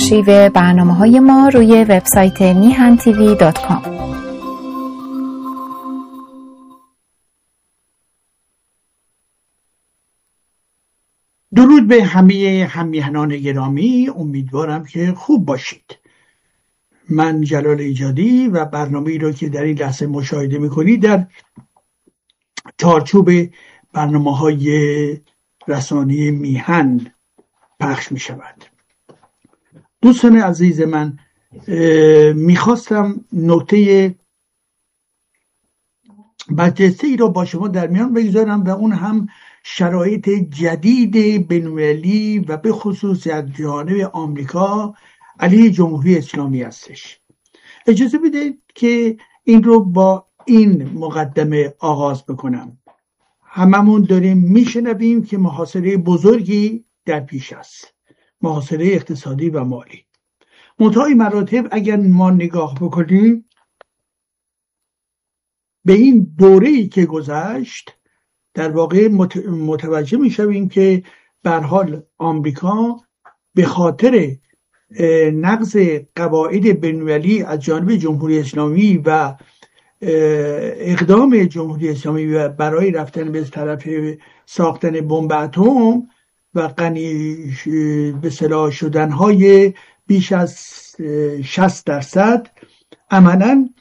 آرشیو برنامه‌های ما روی وبسایت mihantv.com. درود به همه هم‌میهنان گرامی، امیدوارم که خوب باشید. من جلال ایجادی و برنامه‌ای رو که در این لحظه مشاهده می‌کنید در چارچوب برنامه‌های رسانه‌ای میهن پخش می‌شود. دوستان عزیز من، می‌خواستم نکته برجسته‌ای را با شما در میان بگذارم و اون هم شرایط جدید بین‌المللی و به خصوص از جانب آمریکا علیه جمهوری اسلامی هستش. اجازه بدید که این رو با این مقدمه آغاز بکنم. هممون داریم میشنویم که محاصره بزرگی در پیش است، محاصره اقتصادی و مالی. منتهای مراتب اگر ما نگاه بکنیم به این دوره‌ای که گذشت، در واقع متوجه میشویم که به هر حال آمریکا به خاطر نقض قواعد بین‌المللی از جانب جمهوری اسلامی و اقدام جمهوری اسلامی و برای رفتن به طرف ساختن بمب اتم و غنی به سلاح شدن‌های بیش از 60%، عملاً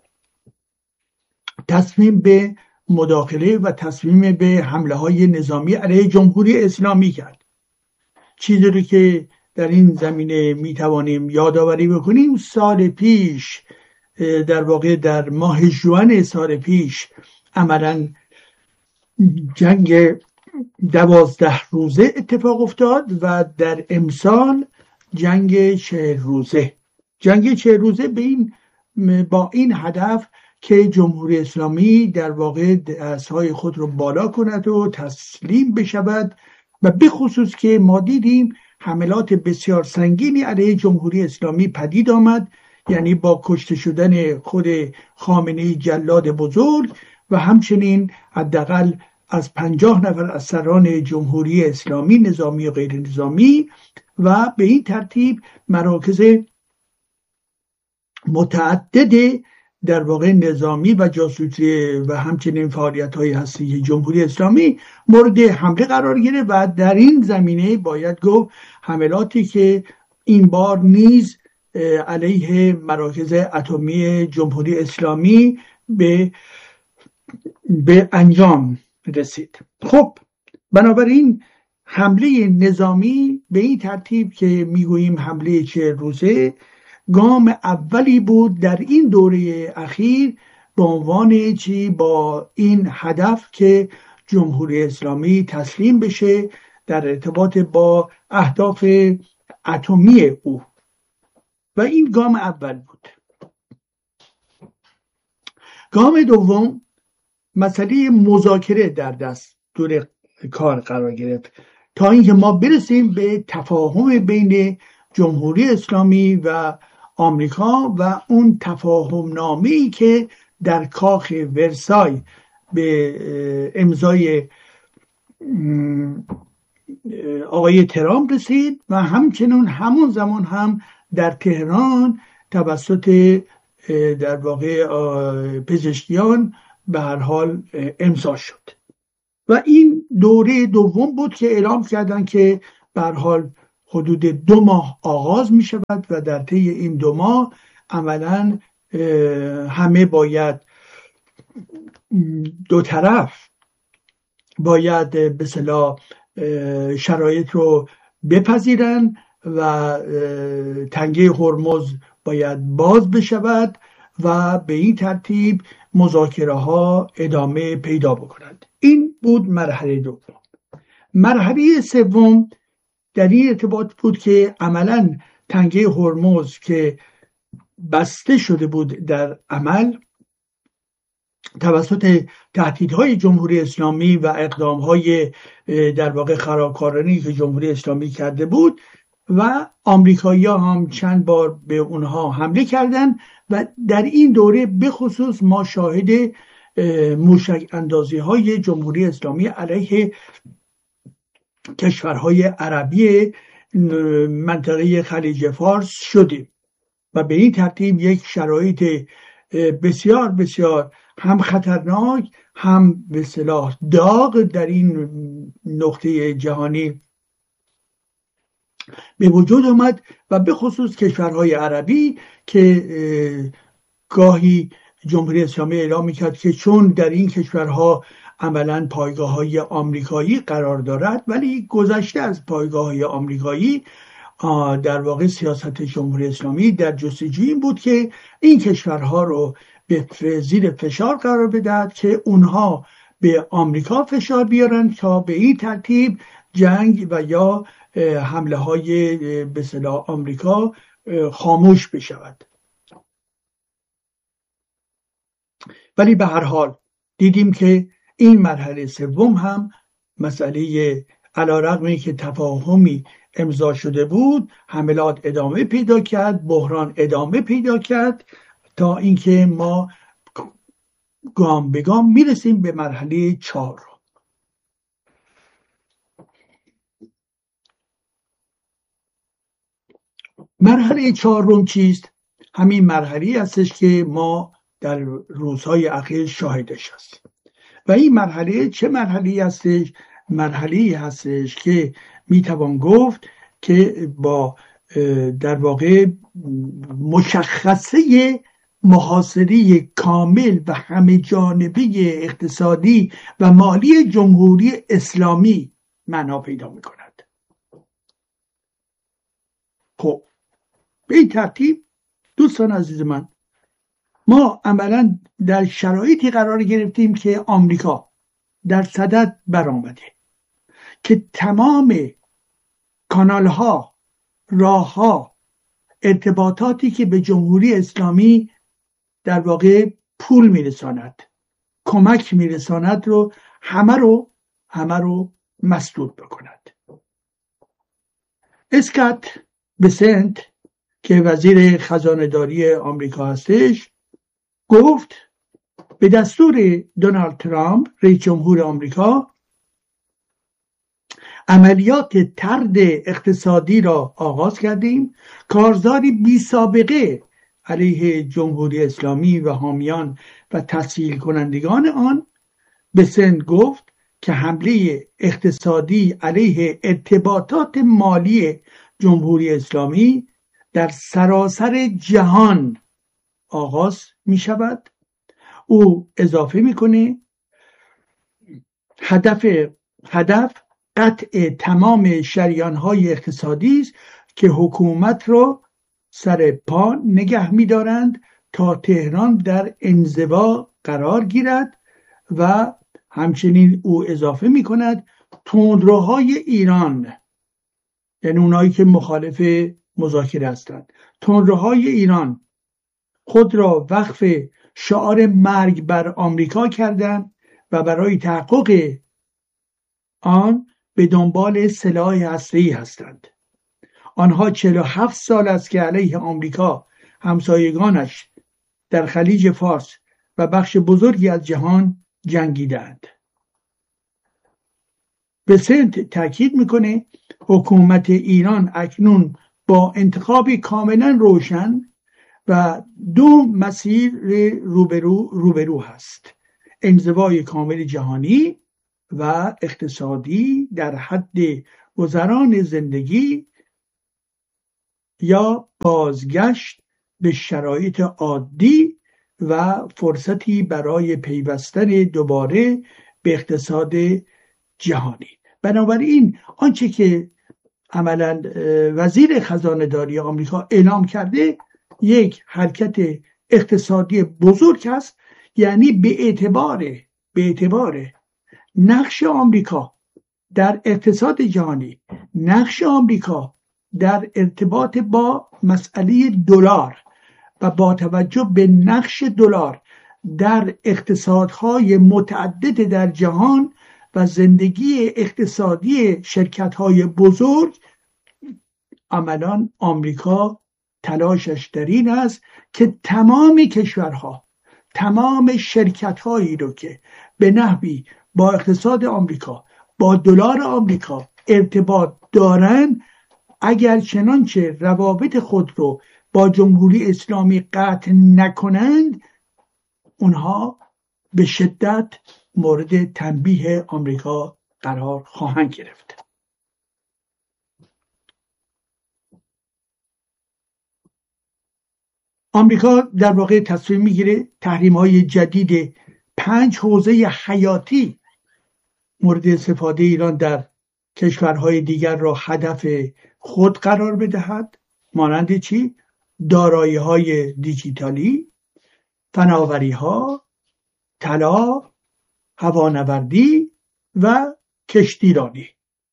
تصمیم به مداخله و تصمیم به حمله های نظامی علیه جمهوری اسلامی کرد. چیزی رو که در این زمینه میتوانیم یادآوری بکنیم، سال پیش، در واقع در ماه ژوئن سال پیش، عملاً جنگ 12 روزه اتفاق افتاد و در امسال جنگ 40 روزه. جنگ 40 روزه با این هدف که جمهوری اسلامی در واقع دستهای خود رو بالا کند و تسلیم بشود و به خصوص که ما دیدیم حملات بسیار سنگینی علیه جمهوری اسلامی پدید آمد، یعنی با کشته شدن خود خامنه‌ای جلاد بزرگ و همچنین حداقل از 50 نفر از سران جمهوری اسلامی، نظامی و غیر نظامی، و به این ترتیب مراکز متعدد در واقع نظامی و جاسوسی و همچنین فعالیت‌های هستی جمهوری اسلامی مورد حمله قرار گرفت و در این زمینه باید گفت حملاتی که این بار نیز علیه مراکز اتمی جمهوری اسلامی به انجام رسید. خب بنابراین حمله نظامی به این ترتیب که میگوییم حمله 40 روزه گام اولی بود در این دوره اخیر به عنوان با این هدف که جمهوری اسلامی تسلیم بشه در ارتباط با اهداف اتمی او، و این گام اول بود. گام دوم مسئله مذاکره در دستور کار قرار گرفت تا اینکه ما برسیم به تفاهم بین جمهوری اسلامی و آمریکا و اون تفاهم نامه‌ای که در کاخ ورسای به امضای آقای ترامپ رسید و همچنین همون زمان هم در تهران توسط در واقع پزشکیان به هر حال امضا شد. و این دوره دوم بود که اعلام کردن که به هر حال حدود 2 ماه آغاز می شود و در طی این 2 ماه عملاً همه باید، دو طرف باید به اصطلاح شرایط رو بپذیرن و تنگه هرمز باید باز بشود و به این ترتیب مذاکره ها ادامه پیدا بکنند. این بود مرحله دوم. مرحله سوم در این ارتباط بود که عملاً تنگه هرمز که بسته شده بود در عمل توسط تهدیدهای جمهوری اسلامی و اقدامهای در واقع خرابکارانه‌ای که جمهوری اسلامی کرده بود و آمریکایی‌ها هم چند بار به اونها حمله کردند و در این دوره به خصوص ما شاهد موشک اندازی‌های جمهوری اسلامی علیه کشورهای عربی منطقه خلیج فارس شدیم و به این ترتیب یک شرایط بسیار بسیار هم خطرناک هم به اصطلاح داغ در این نقطه جهانی به وجود آمد و به خصوص کشورهای عربی که گاهی جمهوری اسلامی اعلام میکرد که چون در این کشورها عملا پایگاه‌های آمریکایی قرار دارد، ولی گذشته از پایگاه‌های آمریکایی در واقع سیاست جمهوری اسلامی در جستجوی این بود که این کشورها رو به زیر فشار قرار بدهد که اونها به آمریکا فشار بیارن تا به این ترتیب جنگ و یا حمله های به اصطلاح آمریکا خاموش بشود. ولی به هر حال دیدیم که این مرحله سوم هم مسئله علیرغم که تفاهمی امضا شده بود، حملات ادامه پیدا کرد، بحران ادامه پیدا کرد تا اینکه ما گام به گام میرسیم به مرحله 4. مرحله 4 چیست؟ همین مرحله هستش که ما در روزهای اخیر شاهدش هستیم. و این مرحله چه مرحله هستش؟ مرحله هستش که میتوان گفت که با در واقع مشخصه محاصره کامل و همه جانبه اقتصادی و مالی جمهوری اسلامی معنا پیدا میکند. خب به این ترتیب دوستان عزیز من، ما عملا در شرایطی قرار گرفتیم که آمریکا در صدد برآمده که تمام کانال‌ها، راه‌ها، ارتباطاتی که به جمهوری اسلامی در واقع پول میرساند، کمک میرساند رو همه رو مسدود بکند. اسکات بسنت که وزیر خزانه داری آمریکا هستش گفت به دستور دونالد ترامپ رئیس جمهور آمریکا عملیات طرد اقتصادی را آغاز کردیم، کارزاری بی سابقه علیه جمهوری اسلامی و حامیان و تسهیل کنندگان آن. بسنت گفت که حمله اقتصادی علیه ارتباطات مالی جمهوری اسلامی در سراسر جهان آغاز می شود. او اضافه میکنه هدف قطع تمام شریان‌های اقتصادی است که حکومت را سر پا نگه می‌دارند تا تهران در انزوا قرار گیرد. و همچنین او اضافه می‌کند تندروهای ایران، یعنی اونایی که مخالف مذاکره هستند، تندروهای ایران خود را وقف شعار مرگ بر آمریکا کردند و برای تحقق آن به دنبال سلاح هسته‌ای هستند. آنها 47 سال است که علیه آمریکا همسایگانش در خلیج فارس و بخش بزرگی از جهان جنگیدند. بسنت تاکید میکنه حکومت ایران اکنون با انتخاب کاملا روشن و 2 مسیر روبرو هست: انزوای کامل جهانی و اقتصادی در حد گذران زندگی یا بازگشت به شرایط عادی و فرصتی برای پیوستن دوباره به اقتصاد جهانی. بنابراین آنچه که عملا وزیر خزانه داری آمریکا اعلام کرده یک حرکت اقتصادی بزرگ است، یعنی به اعتبار نقش آمریکا در اقتصاد جهانی، نقش آمریکا در ارتباط با مسئله دلار و با توجه به نقش دلار در اقتصادهای متعدد در جهان و زندگی اقتصادی شرکت‌های بزرگ، عملاً آمریکا تلاشش در این است که تمام کشورها، تمام شرکت‌هایی رو که به نحوی با اقتصاد آمریکا، با دلار آمریکا ارتباط دارن، اگر چنانچه روابط خود رو با جمهوری اسلامی قطع نکنند، اونها به شدت مورد تنبیه آمریکا قرار خواهند گرفت. آمریکا در واقع تصمیم میگیره تحریم‌های جدید 5 حوزه حیاتی مورد استفاده ایران در کشورهای دیگر را هدف خود قرار بدهد، مانند چی؟ دارایی‌های دیجیتالی، فناوری‌ها، طلا، هوانوردی و کشتیرانی.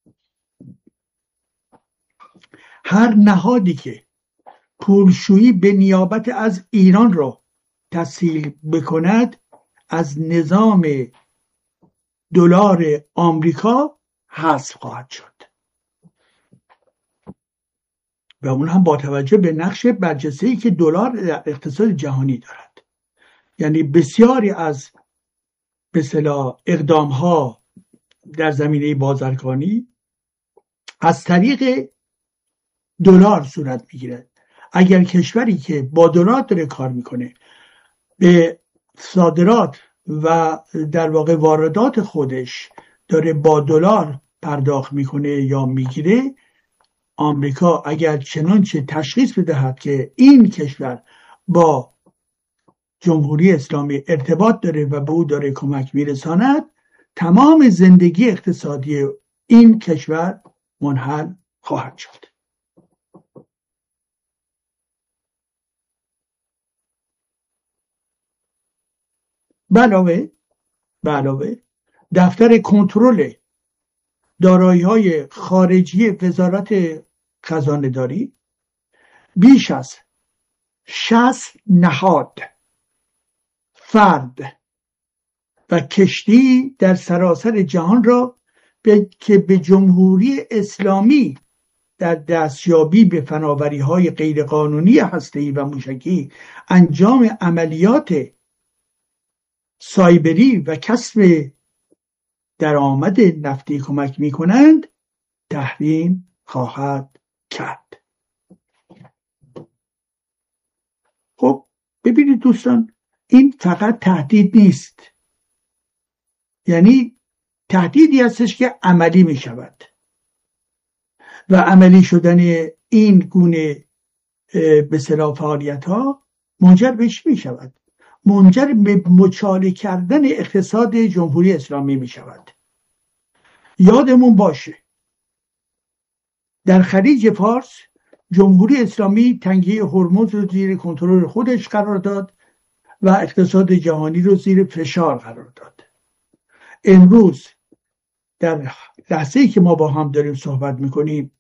هر نهادی که پولشویی به نیابت از ایران را تسهیل بکند از نظام دلار آمریکا حذف خواهد شد و اون هم با توجه به نقش برجسته‌ای که دلار در اقتصاد جهانی دارد. یعنی بسیاری از به اصطلاح اقدام‌ها در زمینه بازرگانی از طریق دلار صورت می‌گیرد. اگر کشوری که با دلار داره کار میکنه به صادرات و در واقع واردات خودش داره با دلار پرداخت میکنه یا میگیره، آمریکا اگر چنانچه تشخیص بدهد که این کشور با جمهوری اسلامی ارتباط داره و به او داره کمک میرساند، تمام زندگی اقتصادی این کشور منحل خواهد شد. به علاوه دفتر کنترل دارایی‌های خارجی وزارت خزانه‌داری بیش از 60 نهاد، فرد و کشتی در سراسر جهان را که به جمهوری اسلامی در دستیابی به فناوری‌های غیرقانونی هسته‌ای و موشکی، انجام عملیات سایبری و کسب درآمد نفتی کمک می‌کنند، تحریم خواهد کرد. خب ببینید دوستان، این فقط تهدید نیست، یعنی تهدیدی هستش که عملی می شود و عملی شدن این گونه به اصطلاح فعالیت ها منجر به چی می شود؟ منجر به مچاله کردن اقتصاد جمهوری اسلامی می شود. یادمون باشه در خلیج فارس جمهوری اسلامی تنگه هرمز رو زیر کنترل خودش قرار داد و اقتصاد جهانی رو زیر فشار قرار داد. امروز در لحظه‌ای که ما با هم داریم صحبت میکنیم،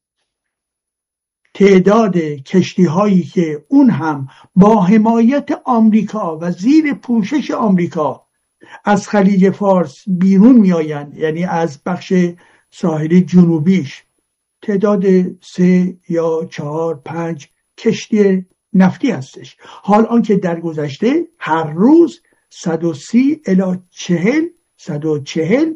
تعداد کشتی هایی که اون هم با حمایت آمریکا و زیر پوشش آمریکا از خلیج فارس بیرون میآیند، یعنی از بخش ساحلی جنوبیش، تعداد 3 یا 4 5 کشتی نفتی هستش. حال آنکه در گذشته هر روز 130 الی 140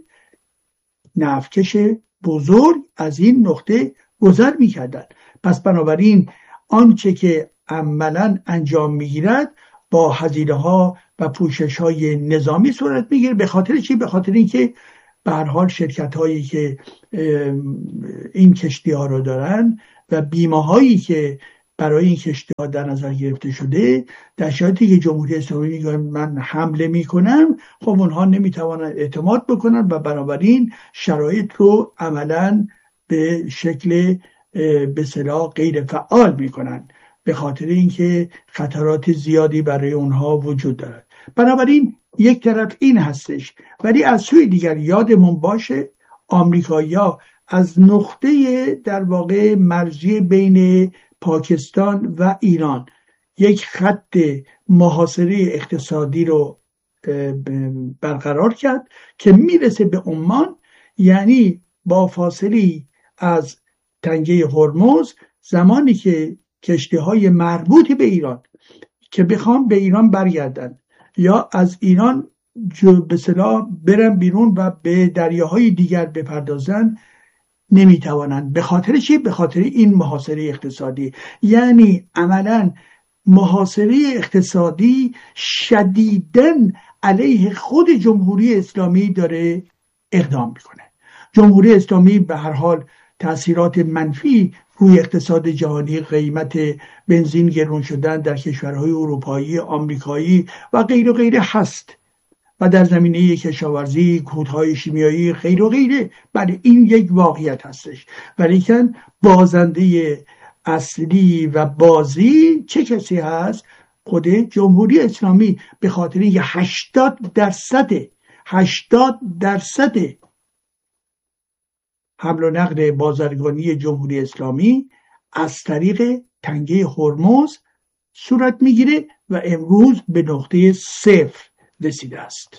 نفتکش بزرگ از این نقطه گذر می‌کردند. پس بنابراین آنچه که عملاً انجام می‌گیرد با هزینه‌ها و پوشش‌های نظامی صورت می‌گیره. به خاطر چی؟ به خاطر اینکه به هر حال شرکت‌هایی که این کشتی‌ها رو دارن و بیمه‌هایی که برای این کشتی‌ها در نظر گرفته شده، در شرایطی که جمهوری اسلامی میگه من حمله میکنم، خب اونها نمیتوانند اعتماد بکنن و بنابراین شرایط رو عملاً به شکل به اصطلاح غیر فعال میکنن، به خاطر اینکه خطرات زیادی برای اونها وجود دارد. بنابراین یک طرف این هستش، ولی از سوی دیگر یادمون باشه آمریکایی‌ها از نقطه در واقع مرزی بین پاکستان و ایران یک خط محاصره اقتصادی رو برقرار کرد که میرسه به عمان، یعنی با فاصله از تنگه هرمز. زمانی که کشتی‌های مربوط به ایران که بخوام به ایران برگردن یا از ایران به اصطلاح برن بیرون و به دریاهای دیگر بپردازن، نمیتوانند. به خاطر چی؟ به خاطر این محاصره اقتصادی. یعنی عملا محاصره اقتصادی شدیداً علیه خود جمهوری اسلامی داره اقدام میکنه. جمهوری اسلامی به هر حال تأثیرات منفی روی اقتصاد جهانی، قیمت بنزین گران شدن در کشورهای اروپایی، آمریکایی و غیر و غیره هست و در زمینه کشاورزی، کودهای شیمیایی غیر و غیره. بله این یک واقعیت هستش، ولیکن بازنده اصلی و بازی چه کسی هست؟ خود جمهوری اسلامی. به خاطر اینکه 80% حمل و نقل بازرگانی جمهوری اسلامی از طریق تنگه هرمز صورت میگیره و امروز به نقطه صفر رسیده است.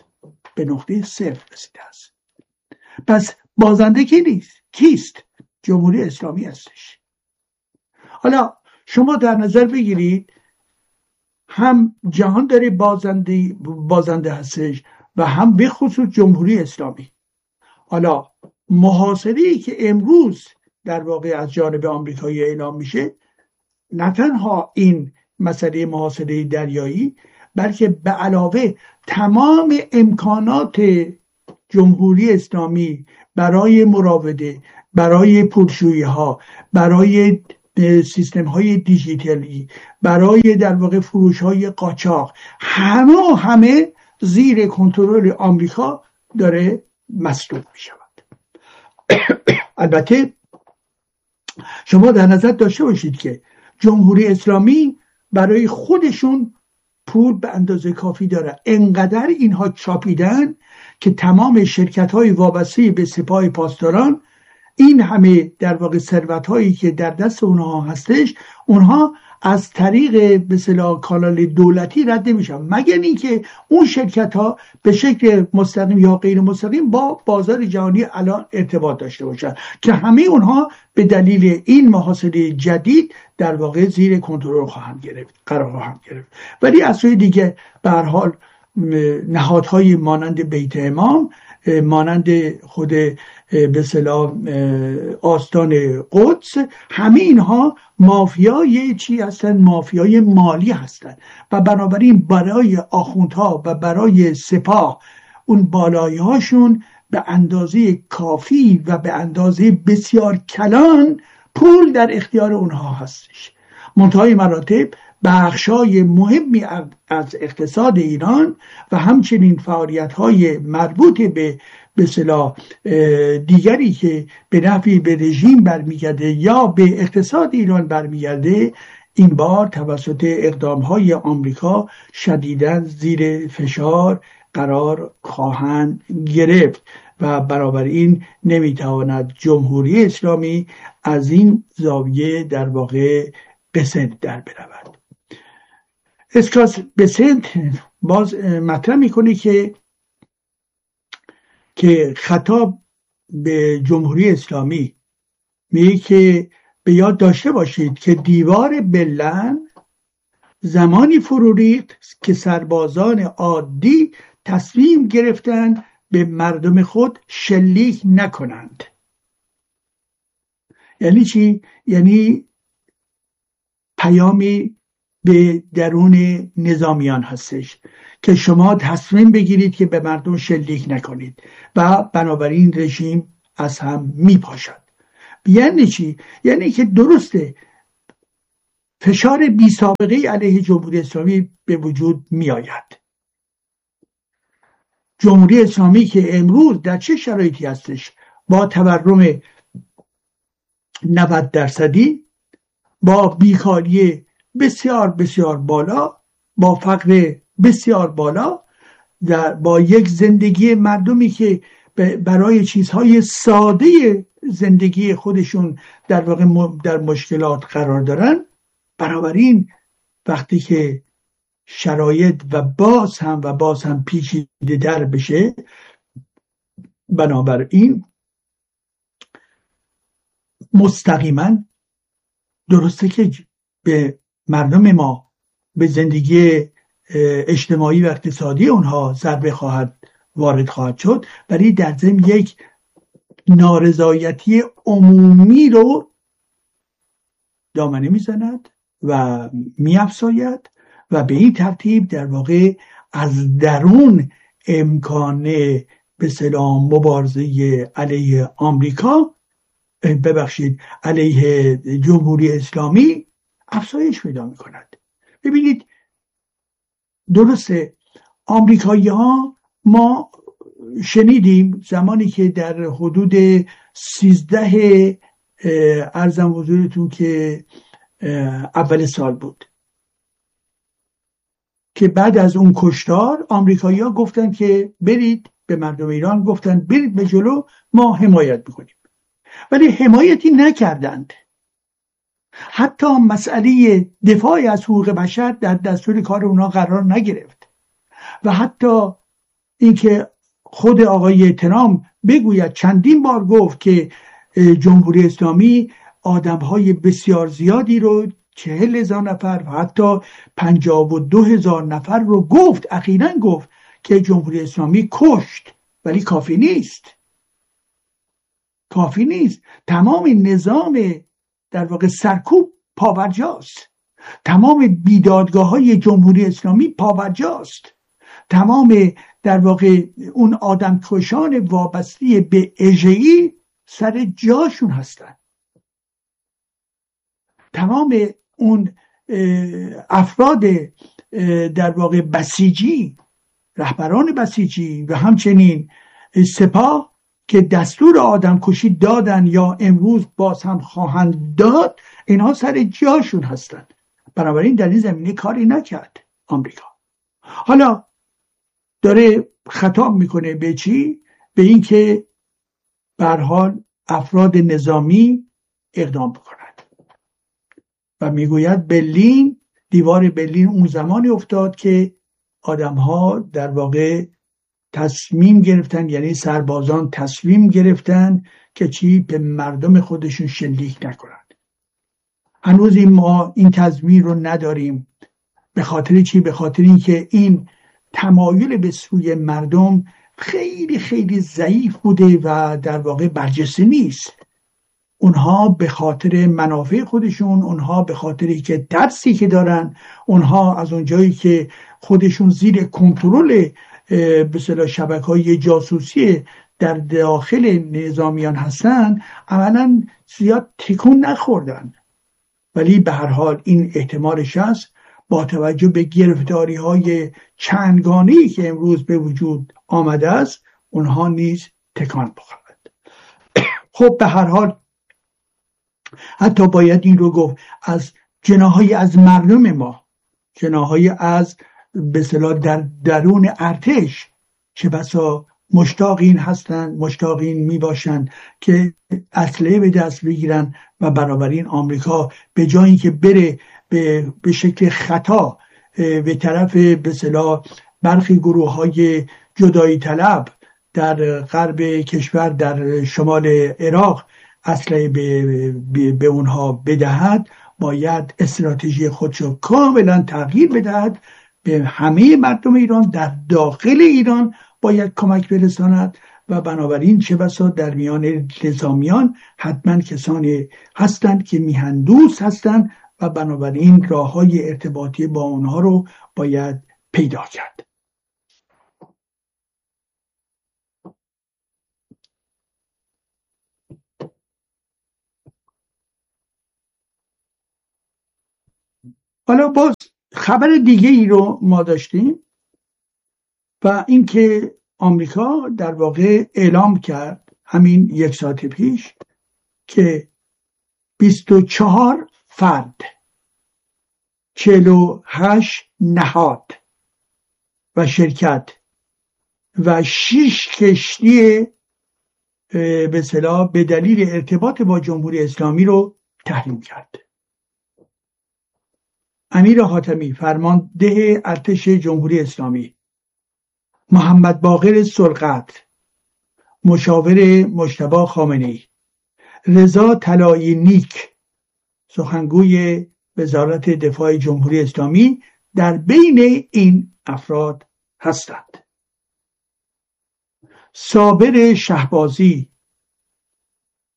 پس بازنده کیست؟ جمهوری اسلامی هستش. حالا شما در نظر بگیرید هم جهان داره بازنده هستش و هم به خصوص جمهوری اسلامی. حالا محاصره‌ای که امروز در واقع از جانب آمریکایی اعلام میشه، نه تنها این مسئله محاصره دریایی، بلکه به علاوه تمام امکانات جمهوری اسلامی برای مراوده، برای پولشویی ها، برای سیستم های دیجیتالی، برای در واقع فروش های قاچاق، همه زیر کنترل آمریکا داره مسدود می شود. البته شما در نظر داشته باشید که جمهوری اسلامی برای خودشون پول به اندازه کافی داره. انقدر اینها چاپیدن که تمام شرکت های وابسته به سپاه پاسداران، این همه در واقع ثروت هایی که در دست اونها هستش، اونها از طریق به اصطلاح کانال دولتی رد نمیشن، مگر اینکه اون شرکت ها به شکل مستقیم یا غیر مستقیم با بازار جهانی الان ارتباط داشته باشن که همه اونها به دلیل این محاصره جدید در واقع زیر کنترل قرار خواهند گرفت. ولی از سوی دیگه به هر حال نهادهای مانند بیت امام، مانند خود به اصطلاح آستان قدس، همه اینها مافیای چی هستن؟ مافیای مالی هستن و بنابراین برای آخوندها و برای سپاه اون بالایی هاشون به اندازه کافی و به اندازه بسیار کلان پول در اختیار اونها هستش. منتهای مراتب بخشای مهمی از اقتصاد ایران و همچنین فعالیت‌های مربوط به اصطلاح دیگری که به نفعی به رژیم برمیگرده یا به اقتصاد ایران برمیگرده، این بار توسط اقدام‌های آمریکا شدیداً زیر فشار قرار خواهند گرفت و بنابراین نمیتواند جمهوری اسلامی از این زاویه در واقع بسنت در برود. اسکاس بسنت باز مطرح میکنه که خطاب به جمهوری اسلامی میگه که به یاد داشته باشید که دیوار برلین زمانی فرو ریخت که سربازان عادی تصمیم گرفتند به مردم خود شلیک نکنند. یعنی چی؟ یعنی پیامی به درون نظامیان هستش که شما تصمیم بگیرید که به مردم شلیک نکنید و بنابراین رژیم از هم میپاشد. یعنی چی؟ یعنی که درسته فشار بی سابقه علیه جمهوری اسلامی به وجود می آید. جمهوری اسلامی که امروز در چه شرایطی هستش؟ با تورم 90%، با بیکاری بسیار بسیار بالا، با فقر بسیار بالا، با یک زندگی مردمی که برای چیزهای ساده زندگی خودشون در واقع در مشکلات قرار دارن. بنابراین وقتی که شرایط و باز هم پیچیده در بشه، بنابراین مستقیما درسته که به مردم ما، به زندگی اجتماعی و اقتصادی اونها ضربه وارد خواهد شد، ولی در ضمن یک نارضایتی عمومی رو دامنه میزند و میافزاید و به این ترتیب در واقع از درون امکان به اصطلاح مبارزه علیه آمریکا، علیه جمهوری اسلامی افزایش پیدا می‌کند. ببینید درسته آمریکایی ها، ما شنیدیم زمانی که در حدود 13 ارزم حضورتون که اول سال بود که بعد از اون کشتار آمریکایی ها گفتن که برید، به مردم ایران گفتن برید به جلو، ما حمایت میکنیم، ولی حمایتی نکردند. حتی مسئله دفاع از حقوق بشر در دستور کار اونا قرار نگرفت و حتی اینکه خود آقای ترامپ بگوید، چندین بار گفت که جمهوری اسلامی آدمهای بسیار زیادی رو 40,000 نفر و حتی 52,000 نفر رو گفت، اخیراً گفت که جمهوری اسلامی کشت، ولی کافی نیست. تمام نظام در واقع سرکوب پابرجاست، تمام بیدادگاه‌های جمهوری اسلامی پابرجاست، تمام در واقع اون آدمکشان وابسته به اژه‌ای سر جاشون هستن، تمام اون افراد در واقع بسیجی، رهبران بسیجی و همچنین سپاه که دستور آدمکشی دادن یا امروز باز هم خواهند داد، اینها سر جاشون هستن. بنابراین در این زمینه کاری نکرد آمریکا. حالا داره خطاب میکنه به چی؟ به این که به هر حال افراد نظامی اقدام بکنند و میگوید برلین، دیوار برلین اون زمانی افتاد که آدمها در واقع تصمیم گرفتن، یعنی سربازان تصمیم گرفتن که چی؟ به مردم خودشون شلیک نکنند. هنوز ما این تصمیم رو نداریم. به خاطر چی؟ به خاطر اینکه این تمایل به سوی مردم خیلی خیلی ضعیف بوده و در واقع برجسته نیست. اونها به خاطر منافع خودشون، اونها به خاطری که ترسی که دارن، اونها از اونجایی که خودشون زیر کنترل به اصطلاح شبکه‌های جاسوسی در داخل نظامیان هستن، عملاً زیاد تکون نخوردن. ولی به هر حال این احتمالش هست با توجه به گرفتاری‌های چندگانه‌ای که امروز به وجود آمده است، اونها نیز تکان بخورند. خب به هر حال حتی باید این رو گفت، از جناحی از مردم ما، جناحی از به اصطلاح در درون ارتش، چه بسا مشتاقین هستند، مشتاقین می باشند که اسلحه به دست بگیرن و بنابراین آمریکا به جای اینکه بره به شکل خطا به طرف به اصطلاح برخی گروه‌های جدایی طلب در غرب کشور، در شمال عراق اسلحه به اونها بدهد، باید استراتژی خودشو کاملا تغییر بدهد، به همه مردم ایران در داخل ایران باید کمک برساند و بنابراین چه بسا در میان نظامیان حتما کسانی هستند که میهندوست هستند و بنابراین راه‌های ارتباطی با اونها رو باید پیدا کرد. حالا باز خبر دیگه ای رو ما داشتیم و اینکه آمریکا در واقع اعلام کرد همین 1 ساعت پیش که 24 فرد، 48 نهاد و شرکت و 6 کشتی به اصطلاح به دلیل ارتباط با جمهوری اسلامی رو تحریم کرد. امیر حاتمی فرمانده ارتش جمهوری اسلامی، محمد باقر سلقت مشاور مجتبی خامنه‌ای، رضا طلایی نیک سخنگوی وزارت دفاع جمهوری اسلامی در بین این افراد هستند. صابر شهبازی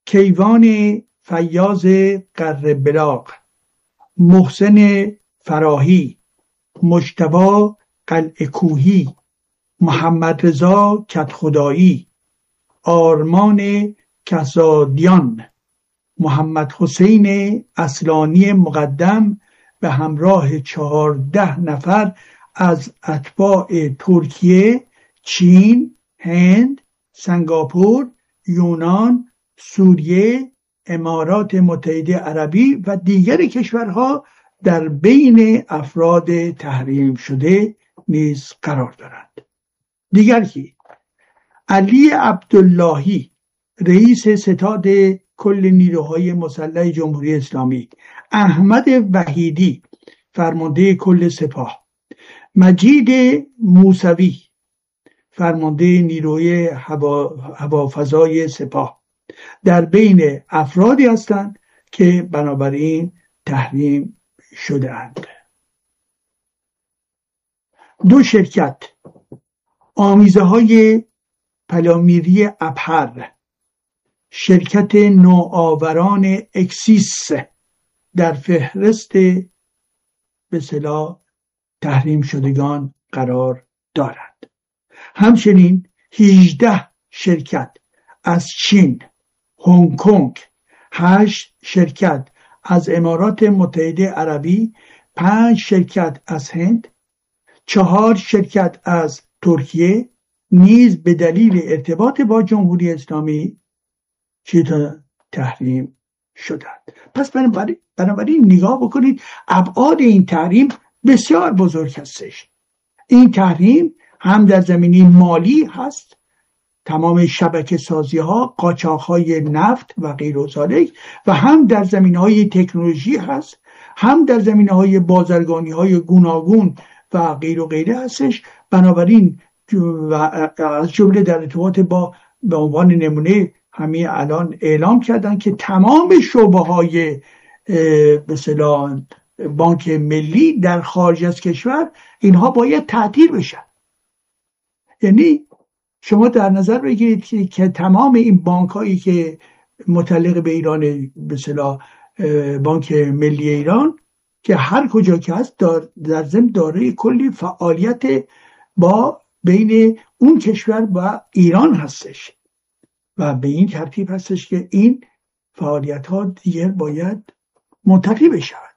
کیوان فیاض قره‌بلاغ، محسن فراهی، مجتبی قلعه کوهی، محمد رضا کدخدایی، آرمان کسادیان، محمد حسین اصلانی مقدم به همراه 14 نفر از اتباع ترکیه، چین، هند، سنگاپور، یونان، سوریه، امارات متحده عربی و دیگر کشورها در بین افراد تحریم شده نیز قرار دارند. دیگر کی؟ علی عبداللهی، رئیس ستاد کل نیروهای مسلح جمهوری اسلامی، احمد وحیدی، فرمانده کل سپاه، مجید موسوی، فرمانده نیروی هوافضای سپاه در بین افرادی هستند که بنابراین تحریم شده اند. 2 شرکت، آمیزه های پلامیری ابهر، شرکت نوآوران اکسیس در فهرست به اصطلاح تحریم شدگان قرار دارند. همچنین 18 شرکت از چین، هنگ کنگ، 8 شرکت از امارات متحده عربی، 5 شرکت از هند، 4 شرکت از ترکیه نیز به دلیل ارتباط با جمهوری اسلامی تحریم شدند. پس بنابراین نگاه بکنید، ابعاد این تحریم بسیار بزرگ هستش. این تحریم هم در زمینه مالی هست، تمام شبکه سازی ها، قاچاق های نفت و غیر و ذالک، و هم در زمینه های تکنولوژی هست، هم در زمینه های بازرگانی های گوناگون و غیر و غیره هستش. بنابراین از جمله در ارتباط با به عنوان نمونه همین الان اعلام کردن که تمام شعبه های به اصطلاح بانک ملی در خارج از کشور اینها باید تعطیل بشن. یعنی شما در نظر بگیرید که تمام این بانک هایی که متعلق به ایران، به اصطلاح بانک ملی ایران که هر کجا که هست در ضمن دارای کلی فعالیت با بین اون کشور و ایران هستش و به این ترتیب هستش که این فعالیت ها دیگر باید منتفی بشود.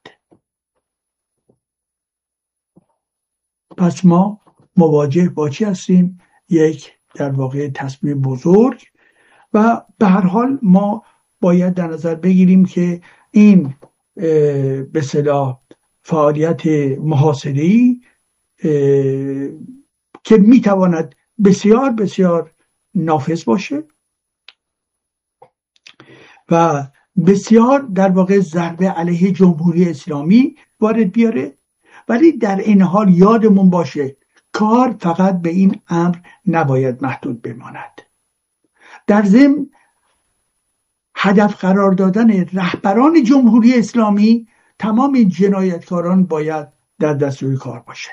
پس ما مواجه با چی هستیم؟ یک در واقع تصمیم بزرگ، و به هر حال ما باید در نظر بگیریم که این به اصطلاح فعالیت محاصره‌ای که میتواند بسیار بسیار نافذ باشه و بسیار در واقع ضربه علیه جمهوری اسلامی وارد بیاره، ولی در این حال یادمون باشه کار فقط به این امر نباید محدود بماند. در ضمن هدف قرار دادن رهبران جمهوری اسلامی، تمام جنایتکاران باید در دستور کار باشه.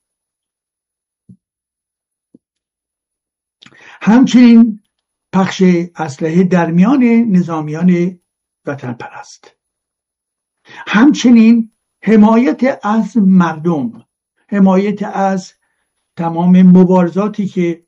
همچنین پخش اسلحه در میان نظامیان وطن پرست، همچنین حمایت از مردم، حمایت از تمام مبارزاتی که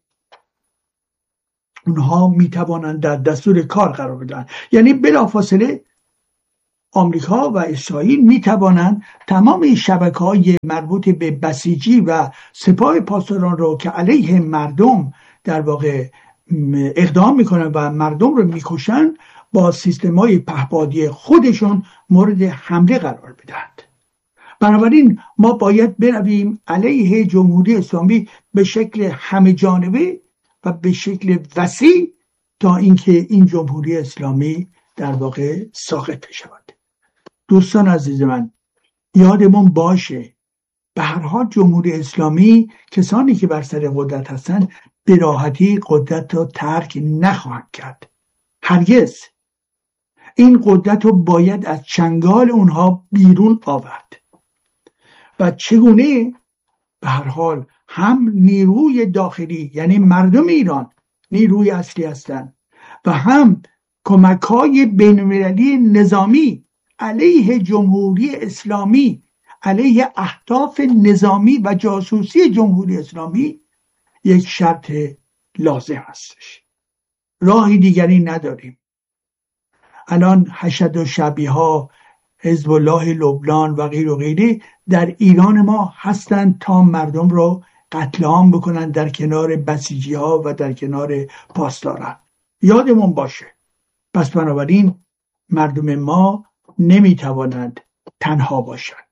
اونها میتوانند در دستور کار قرار بدن. یعنی بلافاصله آمریکا و اسرائیل میتوانند تمام این شبکه‌های مربوط به بسیجی و سپاه پاسداران رو که علیه مردم در واقع اقدام میکنن و مردم رو میکشن، با سیستم‌های پهپادی خودشون مورد حمله قرار بدهند. بنابراین ما باید برویم علیه جمهوری اسلامی به شکل همه جانبه و به شکل وسیع تا اینکه این جمهوری اسلامی در واقع ساقط شود. دوستان عزیز من، یادمون باشه به هر حال جمهوری اسلامی، کسانی که بر سر قدرت هستند، به راحتی قدرت رو ترک نخواهند کرد. هرگز. این قدرت رو باید از چنگال اونها بیرون آورد. و چگونه؟ به هر حال هم نیروی داخلی، یعنی مردم ایران نیروی اصلی هستند، و هم کمک‌های بین‌المللی نظامی علیه جمهوری اسلامی، علیه اهداف نظامی و جاسوسی جمهوری اسلامی یک شرط لازم هستش. راهی دیگری نداریم. الان حشد و شبیها، حزب الله لبنان و غیر و غیره در ایران ما هستند تا مردم را قتل عام بکنن در کنار بسیجی ها و در کنار پاسداران. یادمون باشه. پس بنابراین مردم ما نمیتوانند تنها باشند.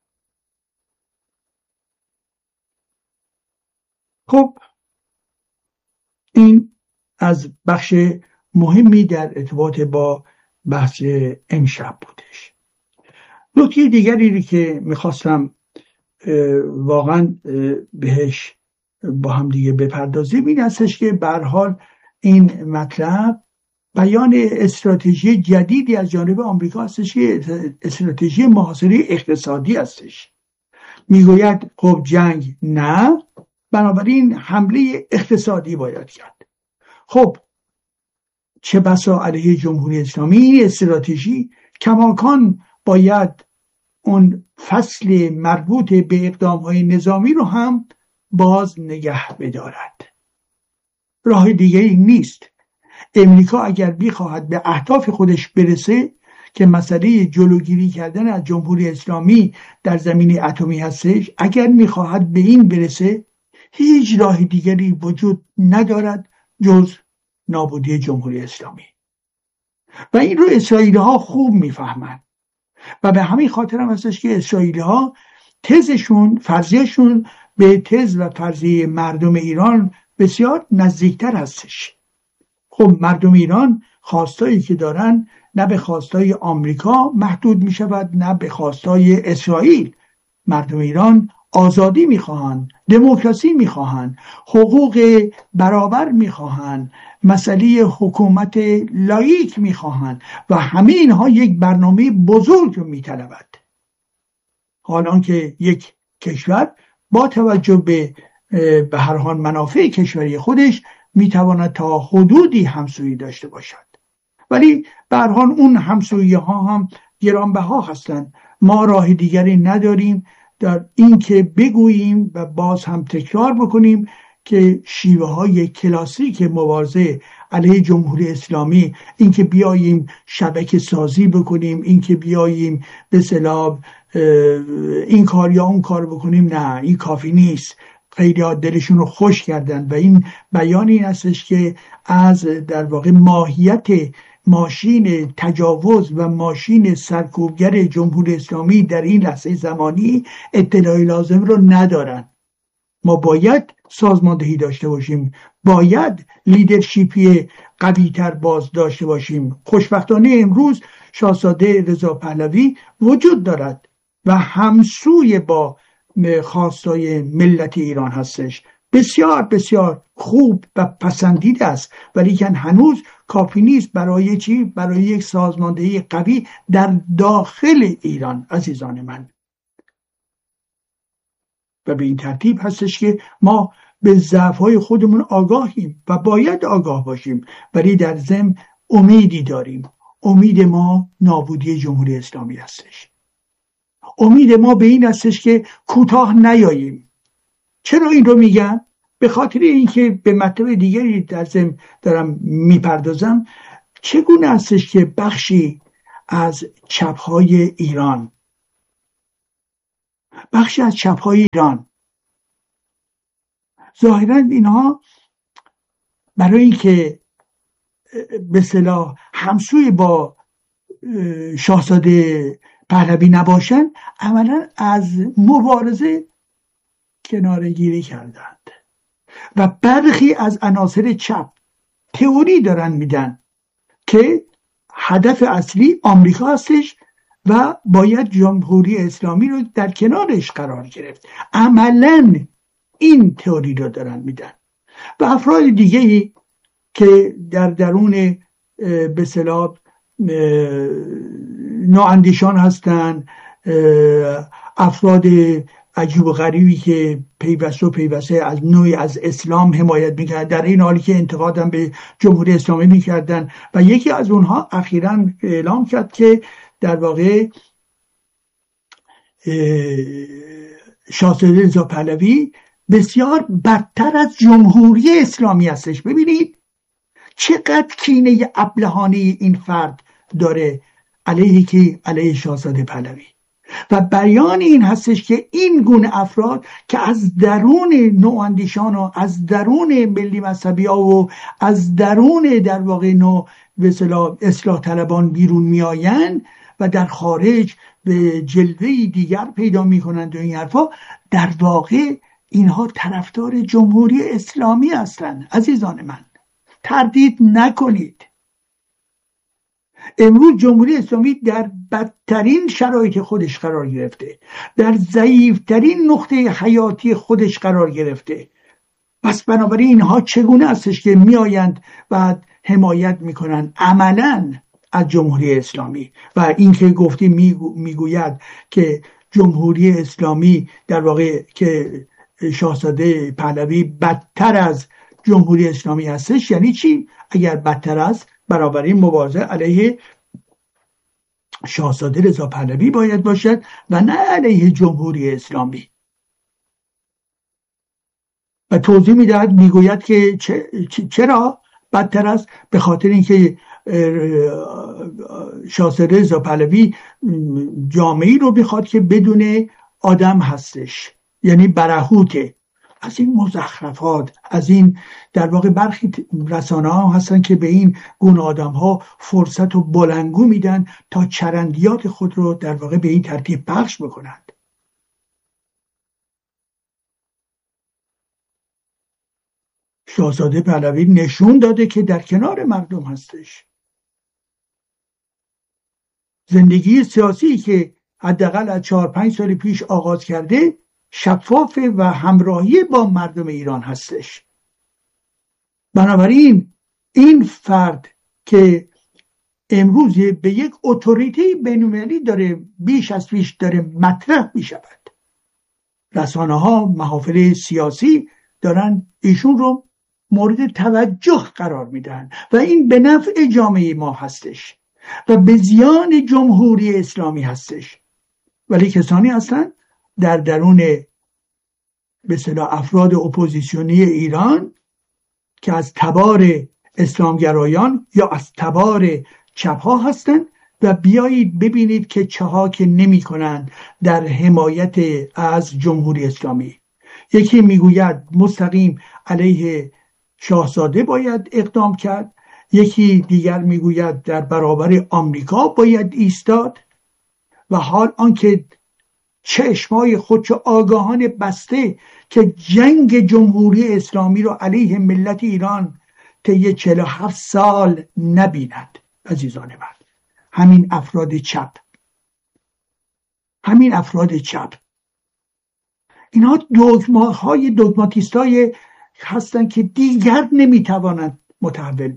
خب این از بخش مهمی در ارتباط با بحث امشب بودش. نکته دیگری که میخواستم واقعا بهش با هم دیگه بپردازیم این هستش که به هر حال این مطلب بیان استراتژی جدیدی از جانب آمریکا هستش که استراتژی محاصره اقتصادی هستش. میگوید خب جنگ نه، بنابراین حمله اقتصادی باید کرد. خب چه بسا علیه جمهوری اسلامی این استراتژی کماکان باید اون فصل مربوط به اقدام‌های نظامی رو هم باز نگه بدارد. راه دیگری نیست. امریکا اگر بخواهد به اهداف خودش برسه که مسئله جلوگیری کردن از جمهوری اسلامی در زمینه اتمی هستش، اگر میخواهد به این برسه هیچ راه دیگری وجود ندارد جز نابودی جمهوری اسلامی. و این رو اسرائیلی ها خوب میفهمند و به همین خاطر هم هستش که اسرائیلی ها تزشون، فرضیشون به تز و فرضیه مردم ایران بسیار نزدیکتر هستش. خب مردم ایران خواستایی که دارن نه به خواستای آمریکا محدود می شود نه به خواستای اسرائیل. مردم ایران آزادی می خواهند، دموکراسی می خواهند، حقوق برابر می خواهند، مسئله حکومت لاییک می خواهند و همه اینها یک برنامه بزرگ می طلبد. حالان که یک کشور با توجه به هر حال منافع کشوری خودش می تواند تا حدودی همسویی داشته باشد، ولی به هر حال اون همسویی ها هم گرانبها هستند. ما راه دیگری نداریم در این که بگوییم و باز هم تکرار بکنیم که شیوه های کلاسیک مبارزه علیه جمهوری اسلامی، این که بیاییم شبکه سازی بکنیم، این که بیاییم به اصطلاح این کار یا اون کار بکنیم، نه این کافی نیست. خیلی ها دلشون رو خوش کردن و این بیان این هستش که از در واقع ماهیت ماشین تجاوز و ماشین سرکوبگر جمهوری اسلامی در این لحظه زمانی اطلاعی لازم رو ندارن. ما باید سازماندهی داشته باشیم، باید لیدرشیپی قوی تر باز داشته باشیم. خوشبختانه امروز شاهزاده رضا پهلوی وجود دارد و همسوی با خواستای ملت ایران هستش. بسیار بسیار خوب و پسندیده است، ولی که هنوز کافی نیست. برای چی؟ برای یک سازماندهی قوی در داخل ایران عزیزان من. و به این ترتیب هستش که ما به ضعف‌های خودمون آگاهیم و باید آگاه باشیم، ولی در ضمن امیدی داریم. امید ما نابودی جمهوری اسلامی هستش. امید ما به این هستش که کوتاه نیاییم. چرا این رو میگم؟ به خاطر اینکه به مطلب دیگری در ضمن دارم میپردازم. چگونه هستش که بخشی از چپ‌های ایران، ظاهراً اینها برای اینکه به اصطلاح همسوی با شاهزاده پهلوی نباشن، عملاً از مبارزه کناره‌گیری کردند و برخی از عناصر چپ تئوری دارن میدن که هدف اصلی آمریکا هستش و باید جمهوری اسلامی رو در کنارش قرار گرفت. عملاً این تئوری رو دارن میدن و افراد دیگه‌ای که در درون به اصطلاح نواندیشان هستن، افراد عجیب و غریبی که پیوسته از نوعی از اسلام حمایت میکرد، در این حالی که انتقادم به جمهوری اسلامی میکردن. و یکی از اونها اخیراً اعلام کرد که در واقع شاهزاده رضا پهلوی بسیار بدتر از جمهوری اسلامی هستش. ببینید چقدر کینه ابلهانه این فرد داره علیه شاهزاده پهلوی. و بیان این هستش که این گونه افراد که از درون نواندیشان و از درون ملی مذهبی ها و از درون در واقع اصلاح طلبان بیرون میآیند و در خارج به جلوه‌ای دیگر پیدا میکنند و این حرفا، در واقع اینها طرفدار جمهوری اسلامی هستند. عزیزان من تردید نکنید، امروز جمهوری اسلامی در بدترین شرایط خودش قرار گرفته، در ضعیفترین نقطه حیاتی خودش قرار گرفته. پس بنابراین اینها چگونه هستش که میآیند و حمایت میکنن عملاً از جمهوری اسلامی؟ و این که گفتی میگوید که جمهوری اسلامی در واقع که شاهزاده پهلوی بدتر از جمهوری اسلامی هستش، یعنی چی؟ اگر بدتر است، بنابراین مبارزه علیه شاهزاده رضا پهلوی باید باشد و نه علیه جمهوری اسلامی. و توضیح میدهد، میگوید که چرا بدتر است؟ به خاطر اینکه شاهزاده رضا پهلوی جامعه‌ای رو میخواد که بدون آدم هستش، یعنی برهوته. از این مزخرفات، از این در واقع برخی رسانه ها هستن که به این گونه آدم ها فرصت و بلنگو میدن تا چرندیات خود رو در واقع به این ترتیب پخش بکنند. شاهزاده پهلوی نشون داده که در کنار مردم هستش. زندگی سیاسی که حداقل از 4-5 سال پیش آغاز کرده شفاف و همراهی با مردم ایران هستش. بنابراین این فرد که امروز به یک اتوریته بین‌المللی داره بیش از پیش داره مطرح می شود، رسانه ها، محافل سیاسی دارن ایشون رو مورد توجه قرار میدن و این به نفع جامعه ما هستش و به زیان جمهوری اسلامی هستش. ولی کسانی هستن در درون به اصطلاح افراد اپوزیسیونی ایران که از تبار اسلامگرایان یا از تبار چپ ها هستند و بیایید ببینید که چها که نمی کنند در حمایت از جمهوری اسلامی. یکی میگوید مستقیم علیه شاهزاده باید اقدام کرد، یکی دیگر میگوید در برابر آمریکا باید ایستاد، و حال آنکه چشمای خودشو آگاهانه بسته که جنگ جمهوری اسلامی رو علیه ملت ایران طی 47 سال نبیند. عزیزان من، همین افراد چپ اینها دوگماتیستای هستند که دیگر نمیتوانند متحول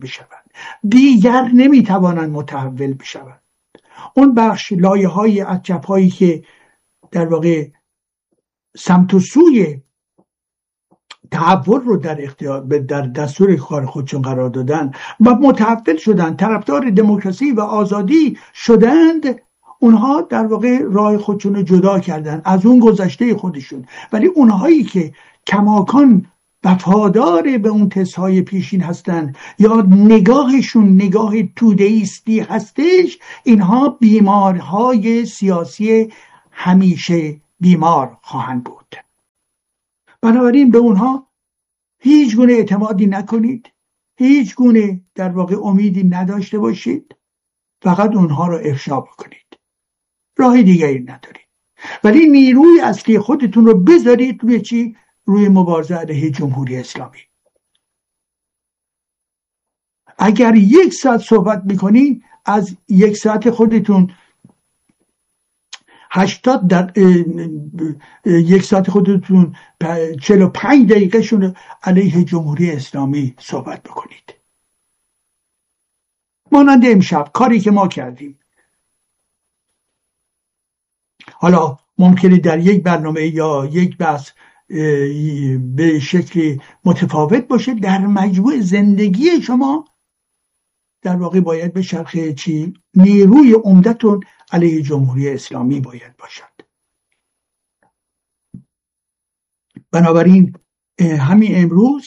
بشوند. اون بخش لایه‌های از چپ‌هایی که در واقع سمت و سوی تحول رو در دستور کار خودشون قرار دادن و متحول شدن، طرفدار دموکراسی و آزادی شدند، اونها در واقع راه خودشون رو جدا کردن از اون گذشته خودشون. ولی اونهایی که کماکان وفادار به اون تزهای پیشین هستند یا نگاهشون نگاه توده‌ایستی هستش، اینها بیمارهای سیاسی همیشه بیمار خواهند بود. بنابراین به اونها هیچ گونه اعتمادی نکنید، هیچ گونه در واقع امیدی نداشته باشید، فقط اونها رو افشا بکنید، راه دیگری ندارید. ولی نیروی اصلی خودتون رو بذارید روی چی؟ روی مبارزه علیه جمهوری اسلامی. اگر 1 ساعت صحبت میکنی، از 1 ساعت خودتون 45 دقیقه شون علیه جمهوری اسلامی صحبت بکنید. مانند امشب کاری که ما کردیم. حالا ممکنه در یک برنامه یا یک بحث به شکل متفاوت باشه، در مجموع زندگی شما در واقع باید به چرخه چی؟ نیروی عمدتون علیه جمهوری اسلامی باید باشد. بنابراین همین امروز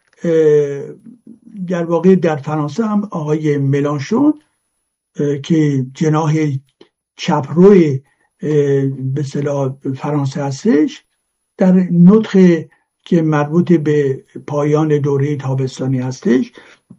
در واقع در فرانسه هم آقای ملانشون که جناح چپروی به اصطلاح فرانسه هستش، در نطق که مربوط به پایان دوره تابستانی هستش،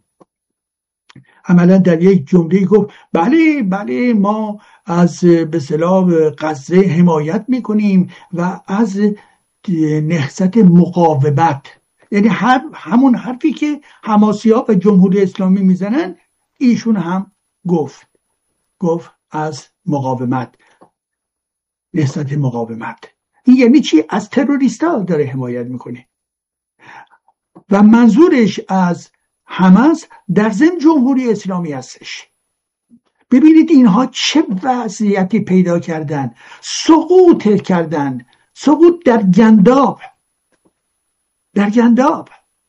عملا در یک جمله گفت بله ما از به اصطلاح غزه حمایت میکنیم و از نهضت مقاومت، یعنی همون حرفی که حماسی‌ها و جمهوری اسلامی میزنن ایشون هم گفت از مقاومت، نهضت مقاومت. این یعنی چی؟ از تروریستا داره حمایت میکنه و منظورش از حماس در ضمن جمهوری اسلامی هستش. ببینید اینها چه وضعیتی پیدا کردن، سقوط در گنداب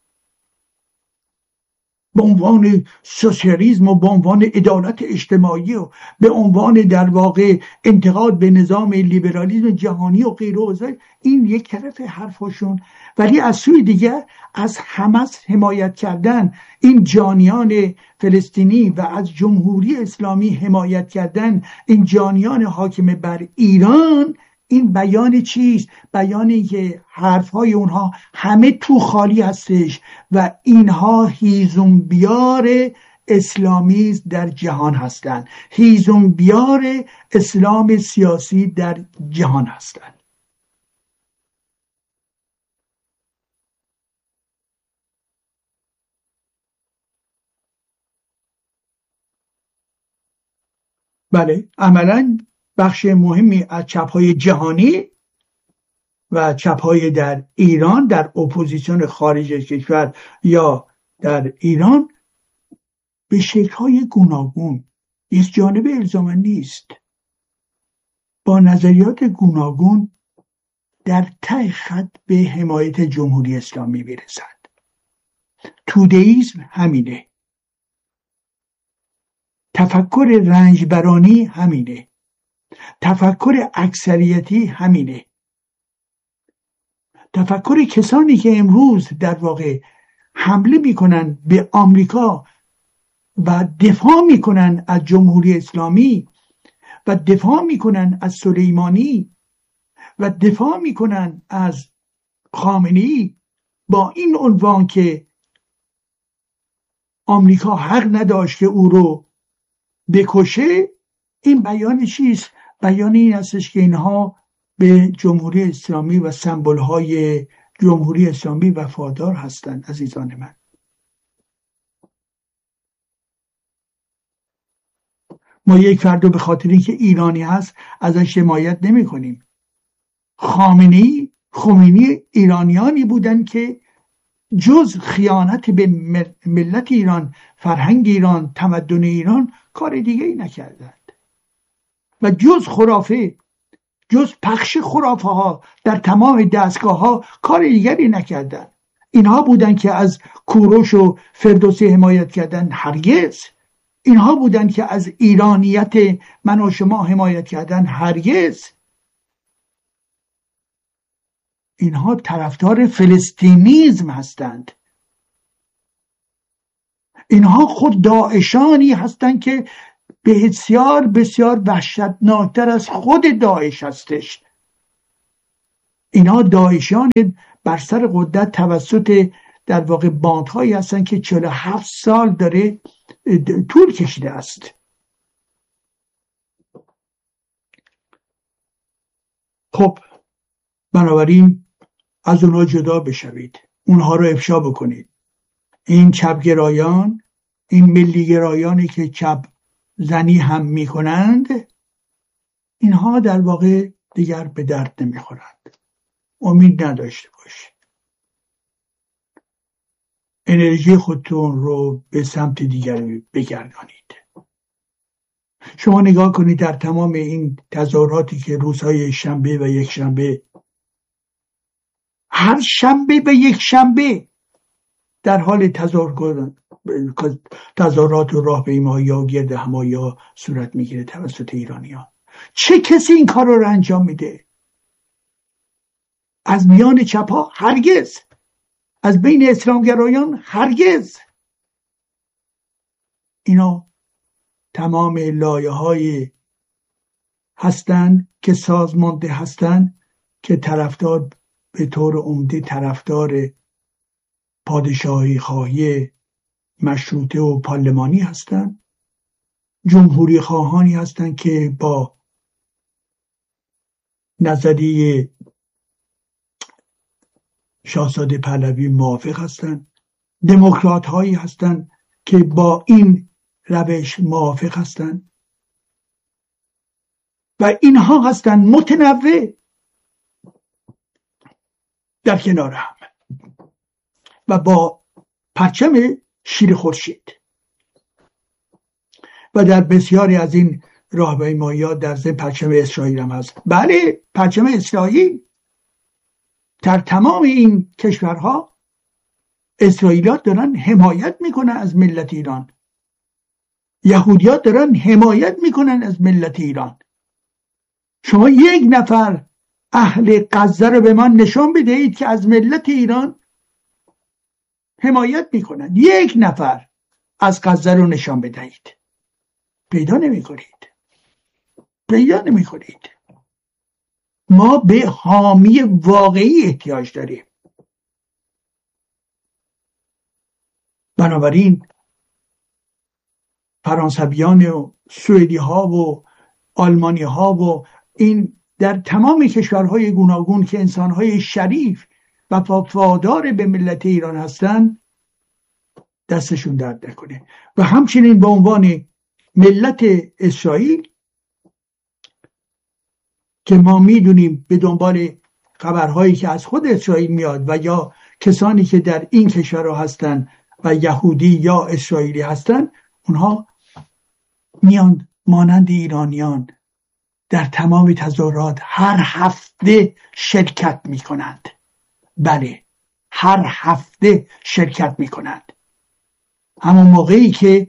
به عنوان سوسیالیسم و به عنوان عدالت اجتماعی و به عنوان در واقع انتقاد به نظام لیبرالیسم جهانی و غیره و این یک طرف حرفشون، ولی از سوی دیگر از حماس حمایت کردن، این جانیان فلسطینی، و از جمهوری اسلامی حمایت کردن، این جانیان حاکم بر ایران. این بیان چیست؟ بیانی که حرفهای اونها همه تو خالی هستش و اینها هیزم بیار اسلامی در جهان هستند، هیزم بیار اسلام سیاسی در جهان هستند. بله، عملاً بخش مهمی از چپ‌های جهانی و چپ‌های در ایران، در اپوزیسیون خارج از کشور یا در ایران، به شکل‌های گوناگون، یک جانب الزاما نیست، با نظریات گوناگون در ته خط به حمایت جمهوری اسلامی میرسند. توده‌ایسم همینه، تفکر رنجبرانی همینه، تفکر اکثریتی همینه، تفکر کسانی که امروز در واقع حمله میکنن به آمریکا و دفاع میکنن از جمهوری اسلامی و دفاع میکنن از سلیمانی و دفاع میکنن از خامنه‌ای با این عنوان که آمریکا حق نداشت که او رو بکشه. این بیان چیست؟ بیان این هستش که اینها به جمهوری اسلامی و سمبول‌های جمهوری اسلامی وفادار هستند. عزیزان من، ما یک فرد رو به خاطر اینکه ایرانی هست ازش حمایت نمی کنیم. خمینی ایرانیانی بودن که جز خیانت به ملت ایران، فرهنگ ایران، تمدن ایران کار دیگه ای نکردند و جز پخش خرافه ها در تمام دستگاه ها کار دیگری نکردند. اینها بودن که از کوروش و فردوسی حمایت کردند؟ هرگز. اینها بودن که از ایرانیت من و شما حمایت کردند؟ هرگز. اینها طرفدار فلسطینیزم هستند. اینها خود داعشانی هستند که بسیار بسیار وحشتناکتر از خود داعش هستش. اینها داعشان بر سر قدرت توسط در واقع باندهایی هستند که 47 سال داره طول کشیده است. خب بنابراین از اونها جدا بشوید، اونها رو افشا بکنید. این چپگرایان، این ملیگرایانی که چپ زنی هم میکنند، اینها در واقع دیگر به درد نمیخورند. امید نداشته باشید. انرژی خودتون رو به سمت دیگری بگردانید. شما نگاه کنید در تمام این تظاهراتی که روزهای شنبه و یک شنبه، هر شنبه و یک شنبه در حال تظاهرات و راهپیمایی یا گرد همایی ها صورت میگیره توسط ایرانیان. چه کسی این کار رو انجام میده؟ از میان چپ ها هرگز، از بین اسلامگرایان هرگز. اینا تمام لایه‌های هستند که سازمانده هستند که طرفدار، به طور عمده طرفدار پادشاهی خواهی مشروطه و پارلمانی هستند، جمهوری خواهانی هستند که با نظریه شاهزاده پهلوی موافق هستند، دموکرات هایی هستند که با این روش موافق هستند و اینها هستند متنوع در کنار هم و با پرچم شیر خورشید. و در بسیاری از این راهپیمایی‌ها در ضمن پرچم اسرائیل هم هست. بله، پرچم اسرائیل در تمام این کشورها اسرائیلیات دارن حمایت میکنن از ملت ایران، یهودیات دارن حمایت میکنن از ملت ایران. شما یک نفر اهل غزه رو به من نشون بدهید که از ملت ایران حمایت میکنن. یک نفر از غزه رو نشان بدهید. پیدا نمی کنید. ما به حامی واقعی احتیاج داریم. بنابراین فرانسویان و سوئدی ها و آلمانی ها و این در تمام کشورهای گوناگون که انسانهای شریف و وفادار به ملت ایران هستند دستشون درد نکنه. و همچنین به عنوان ملت اسرائیل که ما میدونیم به دنبال خبرهایی که از خود اسرائیل میاد و یا کسانی که در این کشورها هستن و یهودی یا اسرائیلی هستن، اونها میان مانند ایرانیان در تمام تظاهرات هر هفته شرکت میکنند. بله، هر هفته شرکت میکنند. همون موقعی که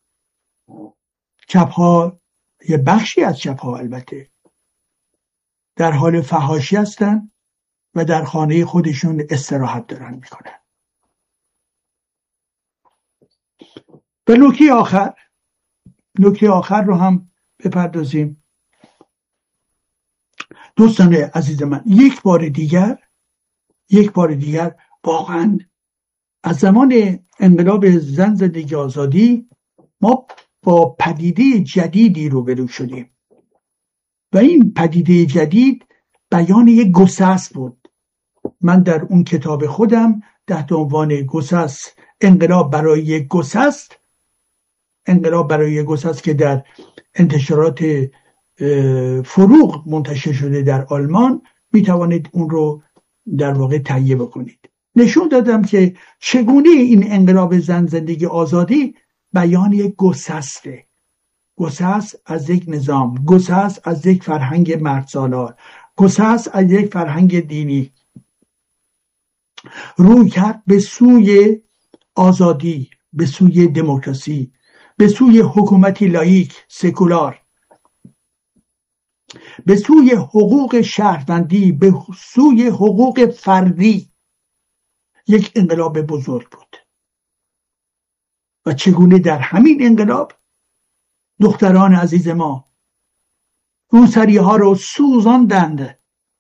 چپ‌ها، یه بخشی از چپ‌ها البته، در حال فحاشی هستن و در خانه خودشون استراحت دارن میکنن. و نکته آخر رو هم بپردازیم. دوستان عزیز من، یک بار دیگر واقعا از زمان انقلاب زن زندگی آزادی ما با پدیده جدیدی روبرو شدیم و این پدیده جدید بیان یک گسست بود. من در اون کتاب خودم تحت عنوان گسست، انقلاب برای یک گسست که در انتشارات فروغ منتشر شده در آلمان، میتوانید اون رو در واقع تهیه بکنید. نشون دادم که چگونه این انقلاب زن زندگی آزادی بیان یک گسسته، گسست از یک نظام، گسست از یک فرهنگ مردسالار، گسست از یک فرهنگ دینی روی کرد به سوی آزادی، به سوی دموکراسی، به سوی حکومتی لاییک سکولار، به سوی حقوق شهروندی، به سوی حقوق فردی. یک انقلاب بزرگ بود. و چگونه در همین انقلاب دختران عزیز ما روسری ها رو سوزاندند.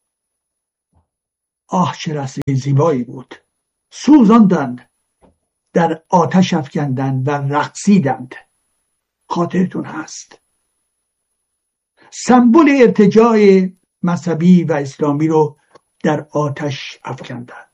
آه چه رسم زیبایی بود. سوزاندند، در آتش افکندند و رقصیدند. خاطرتون هست. سمبل ارتجاع مذهبی و اسلامی رو در آتش افکندند.